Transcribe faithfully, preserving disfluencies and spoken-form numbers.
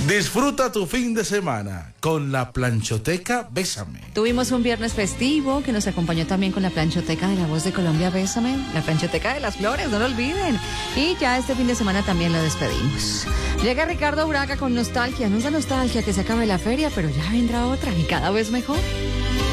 Disfruta tu fin de semana con la planchoteca Bésame. Tuvimos un viernes festivo que nos acompañó también con la planchoteca de La Voz de Colombia Bésame, la planchoteca de las flores, no lo olviden. Y ya este fin de semana también lo despedimos. Llega Ricardo Braga con nostalgia, no es la nostalgia que se acabe la feria, pero ya vendrá otra y cada vez mejor.